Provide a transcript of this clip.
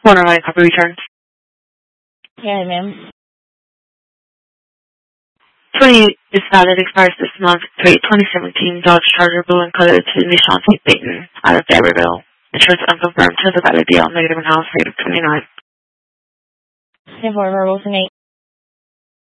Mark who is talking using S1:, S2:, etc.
S1: Corner line copy return.
S2: Yeah, ma'am.
S1: 20 is valid, expires this month. 2017 Dodge Charger blue and color to Nissan St. Peyton out of Garyville. Insurance unconfirmed. Total valid beyond -1.5, -29.
S2: 10-4 verbal 8.